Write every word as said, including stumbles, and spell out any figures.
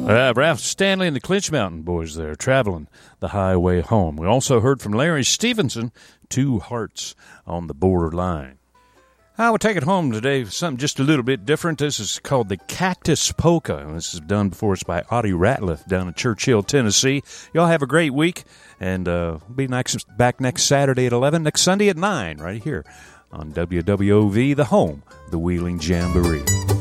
Uh, Ralph Stanley and the Clinch Mountain Boys there, traveling the highway home. We also heard from Larry Stevenson, Two Hearts on the Borderline. I will take it home today with something just a little bit different. This is called the Cactus Polka. And this is done before us by Audie Ratliff down in Churchill, Tennessee. Y'all have a great week, and uh, we'll be next, back next Saturday at eleven, next Sunday at nine, right here on W W O V, the home, the Wheeling Jamboree.